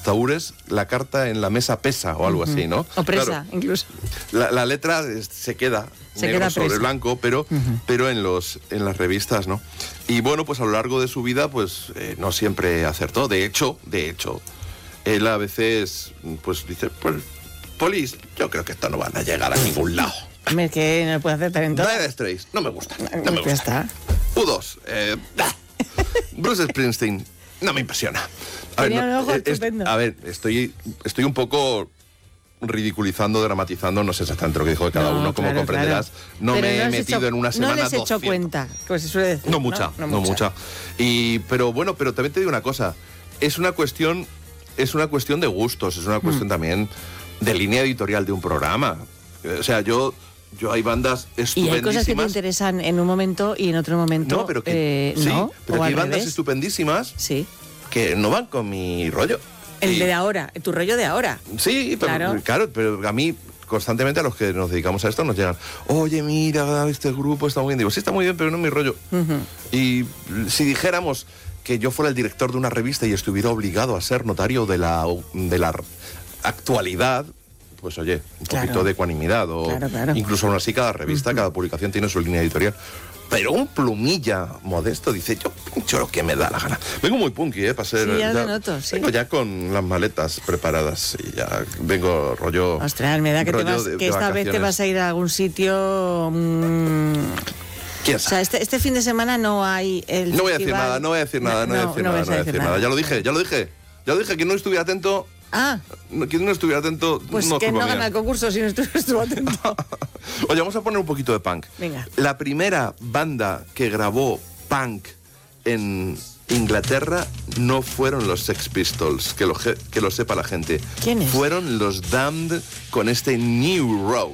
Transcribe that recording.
tahúres, la carta en la mesa pesa o algo así, ¿no? O presa, claro, incluso. La letra se queda negro sobre blanco, pero en las revistas, ¿no? Y bueno, pues a lo largo de su vida, pues no siempre acertó. De hecho, él a veces, pues dice, pues, Polis, yo creo que esto no van a llegar a ningún lado. Hombre, que no puede hacer talento. Dire Straits, no me gusta. No me gusta. Ya está. U2, Bruce Springsteen, no me impresiona. Tenía un ojo estupendo. A ver, estoy un poco ridiculizando, dramatizando, no sé exactamente lo que dijo de cada uno, como comprenderás. Claro. No Pero me he metido en una semana. No les he hecho cuenta, como se suele decir. No mucha. Pero bueno, pero también te digo una cosa, es una cuestión de gustos, es una cuestión también de línea editorial de un programa. O sea, yo hay bandas estupendísimas. Y hay cosas que te interesan en un momento y en otro momento. No, pero que hay bandas estupendísimas que no van con mi rollo. El de ahora, tu rollo de ahora. Sí, pero claro, pero a mí constantemente a los que nos dedicamos a esto nos llegan, oye, mira, este grupo está muy bien. Digo, sí, está muy bien, pero no es mi rollo. Y si dijéramos que yo fuera el director de una revista y estuviera obligado a ser notario de la actualidad, pues oye, un poquito de ecuanimidad. Incluso aún así cada revista, cada publicación tiene su línea editorial. Pero un plumilla modesto dice, yo pincho lo que me da la gana. Vengo muy punky, para ser... Sí, ya lo noto, sí. Vengo ya con las maletas preparadas y ya vengo rollo... Ostras, me da que esta vez te vas a ir a algún sitio... ¿Quién sabe? O sea, este fin de semana no hay el No voy a decir nada, no voy a decir nada. Ya lo dije, que no estuviera atento... Que no estuviera atento... Pues no, que no gana el concurso si no estuvo atento. Oye, vamos a poner un poquito de punk. Venga. La primera banda que grabó punk en Inglaterra no fueron los Sex Pistols, que lo sepa la gente. ¿Quiénes? Fueron los Damned con este New Road.